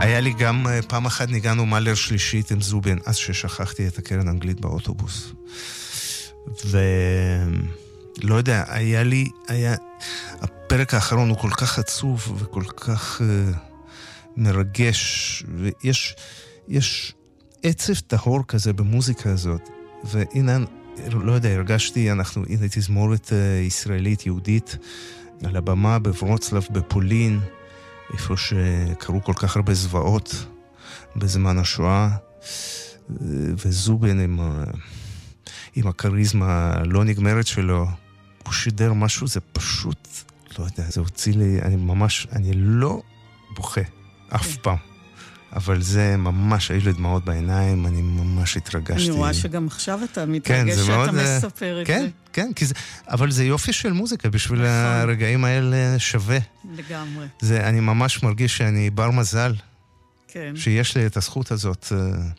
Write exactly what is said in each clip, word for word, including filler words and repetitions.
היה לי גם, פעם אחת ניגענו מלר שלישית עם זובין, אז ששכחתי את הקרן האנגלית באוטובוס. ולא יודע, היה לי, היה, הפרק האחרון הוא כל כך עצוב וכל כך uh, מרגש, ויש יש עצב טהור כזה במוזיקה הזאת, והנה, לא יודע, הרגשתי, אנחנו, הנה תזמורת uh, ישראלית, יהודית, על הבמה בוורוצלב, בפולין, איפה שקרו כל כך הרבה זוועות בזמן השואה, וזובין עם, עם הקריזמה הלא נגמרת שלו, הוא שידר משהו, זה פשוט, לא יודע, זה הוציא לי, אני ממש, אני לא בוכה, אף פעם. אבל זה ממש, היו לי דמעות בעיניים, אני ממש התרגשתי. אני רואה שגם עכשיו אתה מתרגש שאתה מספר את זה. כן, כן, אבל זה יופי של מוזיקה, בשביל הרגעים האלה שווה. לגמרי. אני ממש מרגיש שאני בר מזל, שיש לי את הזכות הזאת.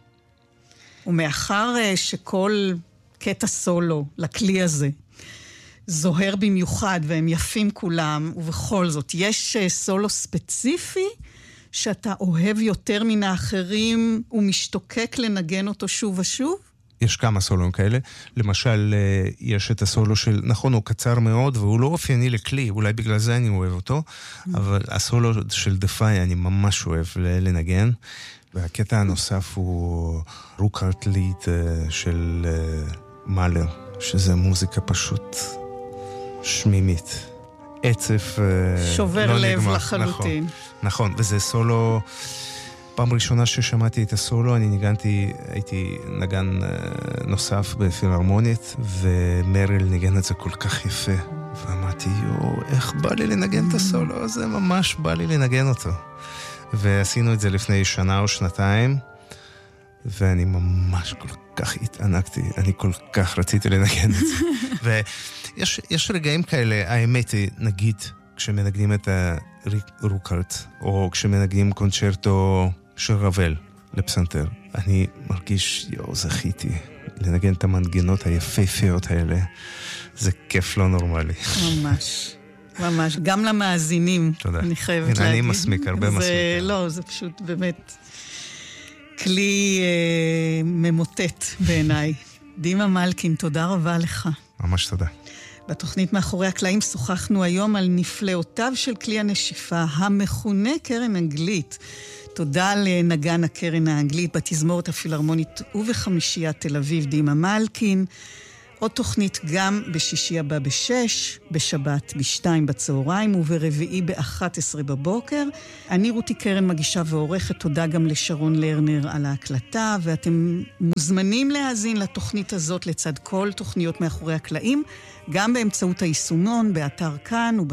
ומאחר שכל קטע סולו לכלי הזה, זוהר במיוחד והם יפים כולם, ובכל זאת, יש סולו ספציפי שאתה אוהב יותר מן האחרים ומשתוקק לנגן אותו שוב ושוב? יש כמה סולוים כאלה. למשל, יש את הסולו של, נכון, הוא קצר מאוד, והוא לא אופייני לכלי, אולי בגלל זה אני אוהב אותו, אבל הסולו של דפיי אני ממש אוהב לנגן, והקטע הנוסף הוא רוקהרט ליד של מאלר, שזה מוזיקה פשוט שמימית. עצף שובר לא לב נגמר. לחלוטין. נכון, נכון, וזה סולו, פעם ראשונה ששמעתי את הסולו, אני ניגנתי, הייתי נגן נוסף בפילהרמונית, ומריל ניגן את זה כל כך יפה, ואמרתי, יו, איך בא לי לנגן את הסולו הזה, ממש בא לי לנגן אותו. ועשינו את זה לפני שנה או שנתיים, ואני ממש כל כך התענקתי, אני כל כך רציתי לנגן את זה. ויש יש רגעים כאלה, האמת היא, נגיד, כשמנגנים את הרוקהרט, או כשמנגנים קונצ'רטו של רבל לפסנתר, אני מרגיש, יו, זכיתי לנגן את המנגנות היפהפיות האלה. זה כיף לא נורמלי. ממש. ממש, גם למאזינים. תודה. אני חייבת הנה, להגיד. אני מסמיק, הרבה זה, מסמיק. לא, זה פשוט באמת כלי אה, ממוטט בעיניי. דימה מלכין, תודה רבה לך. ממש תודה. בתוכנית מאחורי הקלעים שוחחנו היום על נפלאותיו של כלי הנשיפה, המכונה קרן אנגלית. תודה לנגן הקרן האנגלית בתזמורת הפילהרמונית ובחמישיית תל אביב, דימה מלכין. עוד תוכנית גם בשישי הבא בשש, בשבת בשתיים בצהריים וברביעי באחת עשרה בבוקר. אני רותי קרן מגישה ועורכת, תודה גם לשרון לרנר על ההקלטה, ואתם מוזמנים להאזין לתוכנית הזאת לצד כל תוכניות מאחורי הקלעים, גם באמצעות היישומון, באתר כאן